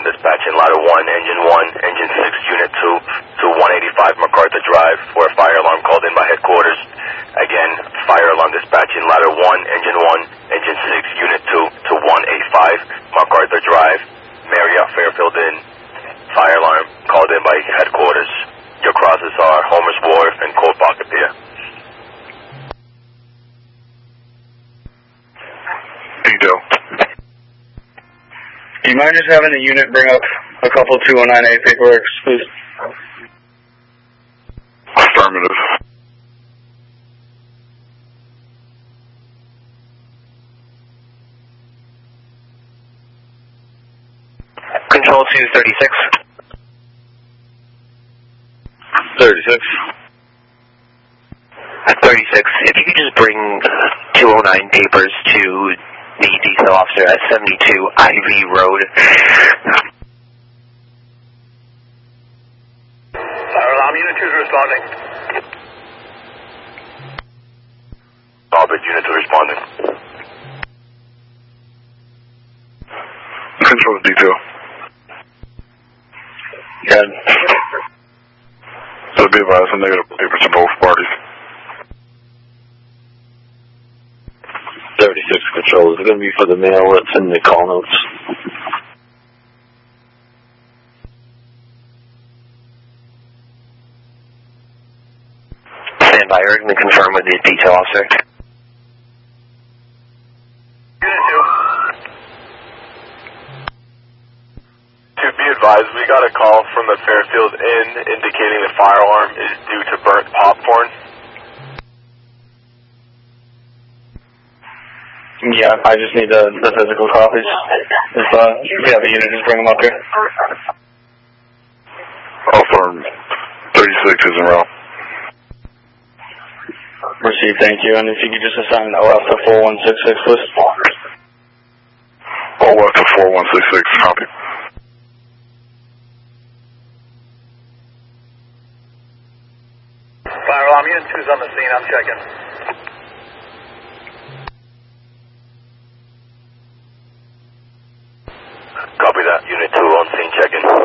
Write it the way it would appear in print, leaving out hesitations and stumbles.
dispatching ladder 1, engine 1, engine 6, unit 2 to 185 MacArthur Drive for a fire alarm called in by headquarters. Again, fire alarm dispatching ladder 1, engine 1, engine 6, unit 2 to 185 MacArthur Drive, Marriott Fairfield Inn. Fire alarm called in by headquarters. Your crosses are Homer's Wharf and Cold Pocket Pier. Detail. Do you mind just having the unit bring up a couple 209A paperwork, please? Affirmative. Control 236. 36. 36. If you could just bring 209 papers to the detail officer at 72 Ivy Road. Fire alarm, unit 2 is responding. Garbage, unit 2 responding. Control detail. Good. So be advised, a negative papers to both parties. 36 Control, is it going to be for the mail that's in the call notes? Stand by, we're going to confirm with the detail officer. Unit 2. To be advised, we got a call from the Fairfield Inn indicating the fire alarm is due to burnt popcorn. Yeah, I just need the physical copies. If you have a unit, just bring them up here. Affirm. 36 is in route. Received, thank you. And if you could just assign OF to 4166, please. OF to 4166, copy. Fire alarm, unit 2 is on the scene. I'm checking. Copy that. Unit 2 on scene checking.